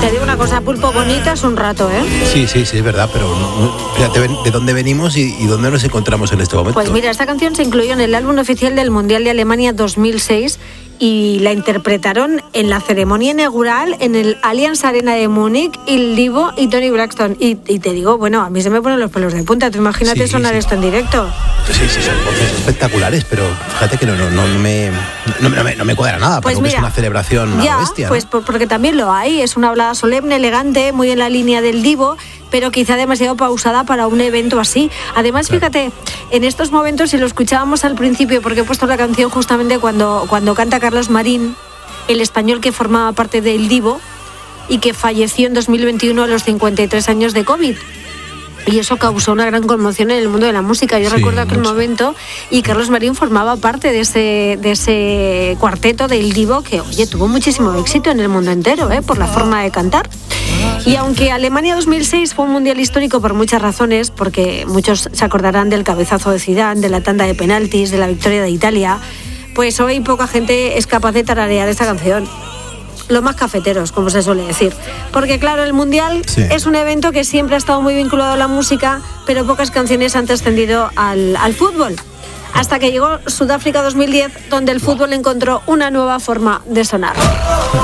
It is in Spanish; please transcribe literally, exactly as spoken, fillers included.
Te digo una cosa, Pulpo, bonita es un rato, ¿eh? Sí, sí, sí, es verdad, pero fíjate de dónde venimos y, y dónde nos encontramos en este momento. Pues mira, esta canción se incluyó en el álbum oficial del Mundial de Alemania dos mil seis y la interpretaron en la ceremonia inaugural en el Allianz Arena de Múnich, Il Divo y Tony Braxton. Y, y te digo, bueno, a mí se me ponen los pelos de punta. Tú imagínate sí, sonar sí. esto en directo. Sí, sí, son voces espectaculares, pero fíjate que no, no, no, me, no, no, me, no me cuadra nada, pues porque mira, es una celebración ya, a bestia. Pues ¿no? porque también lo hay, es una hablada solemne, elegante, muy en la línea del Divo, pero quizá demasiado pausada para un evento así. Además, claro. Fíjate, en estos momentos, si lo escuchábamos al principio, porque he puesto la canción justamente cuando, cuando canta Carlos Marín, el español que formaba parte del Divo y que falleció en dos mil veintiuno a los cincuenta y tres años de COVID. Y eso causó una gran conmoción en el mundo de la música. Yo sí, recuerdo aquel mucho. momento y Carlos Marín formaba parte de ese, de ese cuarteto del Divo que, oye, tuvo muchísimo éxito en el mundo entero, ¿eh? Por la forma de cantar. Y aunque Alemania dos mil seis fue un mundial histórico por muchas razones, porque muchos se acordarán del cabezazo de Zidane, de la tanda de penaltis, de la victoria de Italia, pues hoy poca gente es capaz de tararear esta canción. Los más cafeteros, como se suele decir. Porque claro, el Mundial sí. es un evento que siempre ha estado muy vinculado a la música, pero pocas canciones han trascendido al, al fútbol. Hasta que llegó Sudáfrica dos mil diez, donde el fútbol encontró una nueva forma de sonar.